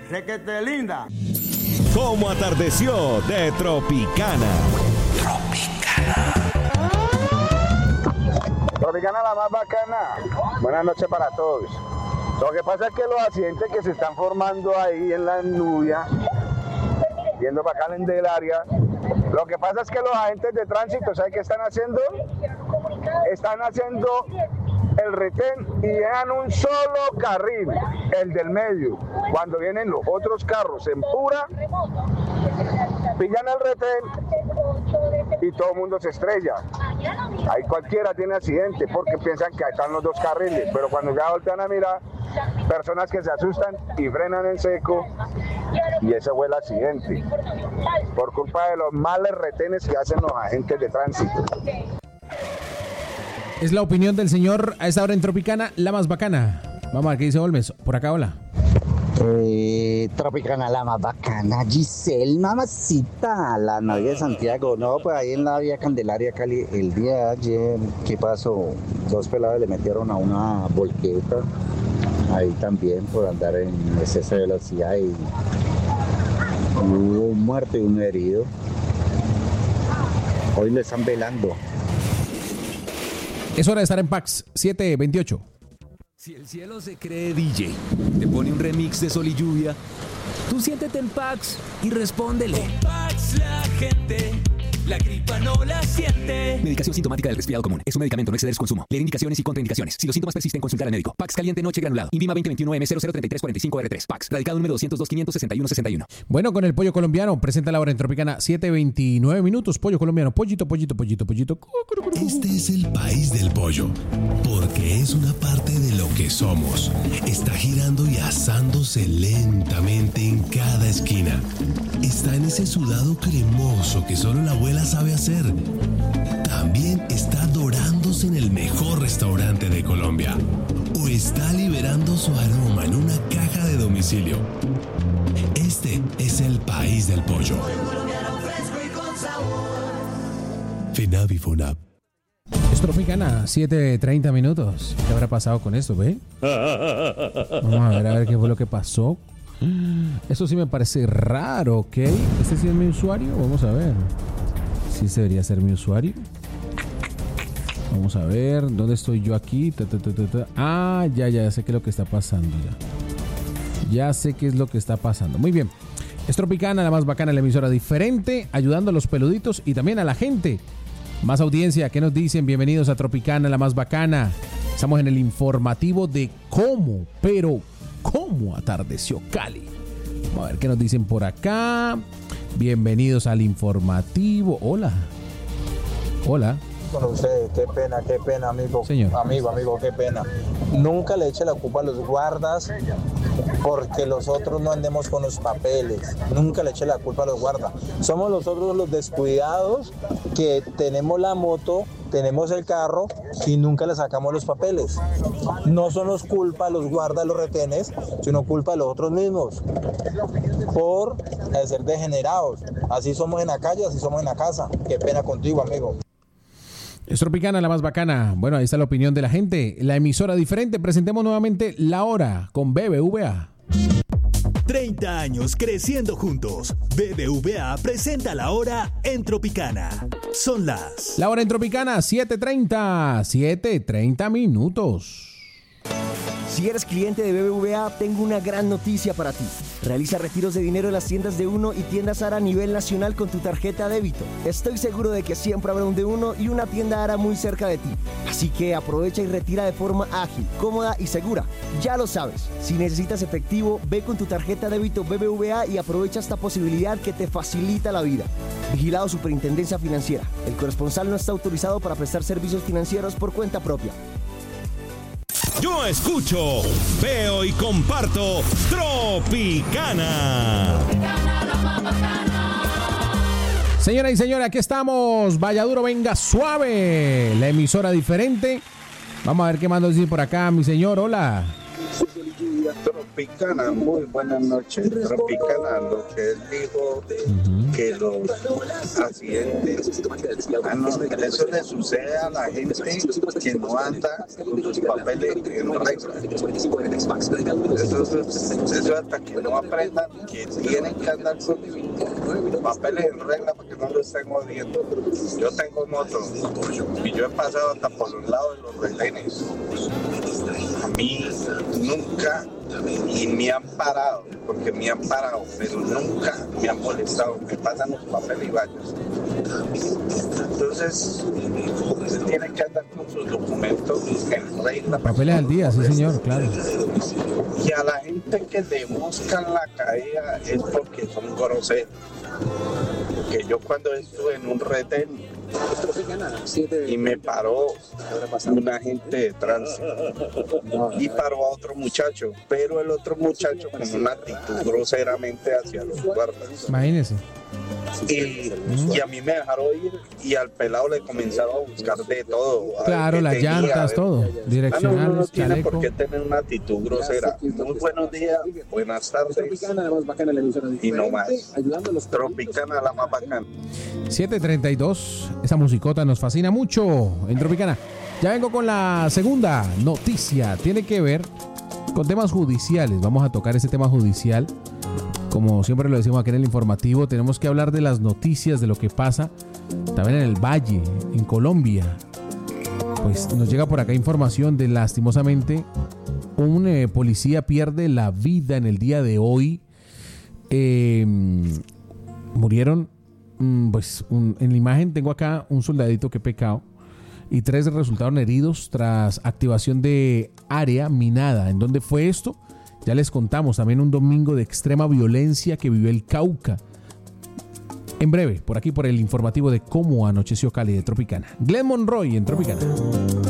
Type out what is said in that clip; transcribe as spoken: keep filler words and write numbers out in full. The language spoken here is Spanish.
requete linda. ¿Cómo atardeció de Tropicana? Tropicana. Tropicana la más bacana. Buenas noches para todos. Lo que pasa es que los accidentes que se están formando ahí en la Nubia, yendo para acá en el área, lo que pasa es que los agentes de tránsito, ¿saben qué están haciendo? Están haciendo el retén y dejan un solo carril, el del medio. Cuando vienen los otros carros en pura, pillan el retén y todo el mundo se estrella. Ahí cualquiera tiene accidente porque piensan que ahí están los dos carriles, pero cuando ya voltean a mirar, personas que se asustan y frenan en seco y ese fue el accidente por culpa de los malos retenes que hacen los agentes de tránsito. Es la opinión del señor a esta hora en Tropicana, la más bacana. Vamos a ver qué dice Olmes. Por acá, hola. Eh, Tropicana, la más bacana. Giselle, mamacita, la novia de Santiago. No, pues ahí en la vía Candelaria, Cali, el día de ayer, ¿qué pasó? Dos pelados le metieron a una volqueta. Ahí también por andar en exceso de velocidad y hubo un muerto y un herido. Hoy le están velando. Es hora de estar en Pax siete veintiocho. Si el cielo se cree D J, te pone un remix de Sol y Lluvia, tú siéntete en Pax y respóndele. Con Pax la gente, la gripa no la siente. Medicación sintomática del resfriado común. Es un medicamento, no exceder su consumo. Leer indicaciones y contraindicaciones. Si los síntomas persisten, consultar al médico. Pax caliente noche granulado. Invima veinte veintiuno M cero cero treinta y tres cuarenta y cinco R tres. Pax. Radicado número doscientos dos quinientos sesenta y uno sesenta y uno. Bueno, con el pollo colombiano, presenta la hora en Tropicana, siete veintinueve minutos. Pollo colombiano, pollito, pollito, pollito, pollito. Este es el país del pollo, porque es una parte de lo que somos. Está girando y asándose lentamente en cada esquina. Está en ese sudado cremoso que solo la abuela sabe hacer. También está dorándose en el mejor restaurante de Colombia. O está liberando su aroma en una caja de domicilio. Este es el país del pollo. FINAVI FUNAP. Es Tropicana, siete treinta minutos. ¿Qué habrá pasado con esto, ve? Vamos a ver, a ver qué fue lo que pasó. Eso sí me parece raro, ¿ok? ¿Este sí es mi usuario? Vamos a ver. ¿Sí se debería ser mi usuario? Vamos a ver, ¿dónde estoy yo aquí? Ta, ta, ta, ta, ta. Ah, ya, ya, ya sé qué es lo que está pasando ya. Ya sé qué es lo que está pasando. Muy bien. Es Tropicana, la más bacana, la emisora diferente, ayudando a los peluditos y también a la gente. Más audiencia, ¿qué nos dicen? Bienvenidos a Tropicana, la más bacana. Estamos en el informativo de cómo, pero cómo atardeció Cali. Vamos a ver qué nos dicen por acá. Bienvenidos al informativo. Hola. Hola. Con ustedes, qué pena, qué pena, amigo. Señor. Amigo, amigo, qué pena. Nunca le eche la culpa a los guardas porque los otros no andemos con los papeles. Nunca le eche la culpa a los guardas. Somos nosotros los descuidados que tenemos la moto, tenemos el carro y nunca le sacamos los papeles. No son los culpa los guardas, los retenes, sino culpa de los otros mismos por ser degenerados. Así somos en la calle, así somos en la casa. Qué pena contigo, amigo. Es Tropicana, la más bacana. Bueno, ahí está la opinión de la gente. La emisora diferente. Presentemos nuevamente La Hora con B B V A. treinta años creciendo juntos. B B V A presenta La Hora en Tropicana. Son las... La Hora en Tropicana, siete treinta. siete treinta minutos. Si eres cliente de B B V A, tengo una gran noticia para ti. Realiza retiros de dinero en las tiendas de Uno y tiendas Ara a nivel nacional con tu tarjeta débito. Estoy seguro de que siempre habrá un de Uno y una tienda Ara muy cerca de ti. Así que aprovecha y retira de forma ágil, cómoda y segura. Ya lo sabes, si necesitas efectivo, ve con tu tarjeta débito B B V A y aprovecha esta posibilidad que te facilita la vida. Vigilado Superintendencia Financiera. El corresponsal no está autorizado para prestar servicios financieros por cuenta propia. Yo escucho, veo y comparto Tropicana. Señora y señora, aquí estamos. Vaya duro, venga suave. La emisora diferente. Vamos a ver qué más nos dice por acá, mi señor. Hola. Tropicana, muy buenas noches. Tropicana, lo que él dijo, uh-huh. que los accidentes, ah, no, eso le sucede a la gente que no anda con sus papeles en regla. Eso, eso, eso hasta que no aprendan que tienen que andar con sus papeles en regla para que no lo estén jodiendo. Yo tengo moto y yo he pasado hasta por los lados de los retenes. A mí nunca y me han parado, porque me han parado, pero nunca me han molestado, me pasan los papeles y vallas. Entonces, tienen que andar con sus documentos en regla. Papeles al día, sí señor, claro. Y a la gente que le buscan la caída es porque son groseros. Porque yo cuando estuve en un retén y me paró un agente de tránsito y paró a otro muchacho, pero el otro muchacho con una actitud groseramente hacia los guardas. Imagínese. Y, y a mí me dejaron ir y al pelado le comenzaron a buscar de todo. Claro, las tenía, llantas, todo. Direccionales, ah, no, no, no tiene chaleco. por qué tener una actitud grosera. Muy buenos días, buenas tardes. Y no más. Tropicana, la más bacana. siete treinta y dos, esa musicota nos fascina mucho en Tropicana. Ya vengo con la segunda noticia. Tiene que ver con temas judiciales. Vamos a tocar ese tema judicial. Como siempre lo decimos aquí en el informativo, tenemos que hablar de las noticias, de lo que pasa también en el Valle, en Colombia. Pues nos llega por acá información de, lastimosamente, un eh, policía pierde la vida en el día de hoy. Eh, murieron, mm, pues un, en la imagen tengo acá un soldadito, que pecado, y tres resultaron heridos tras activación de área minada. ¿En dónde fue esto? Ya les contamos, también un domingo de extrema violencia que vivió el Cauca. En breve, por aquí por el informativo de cómo anocheció Cali de Tropicana. Glenn Monroy en Tropicana.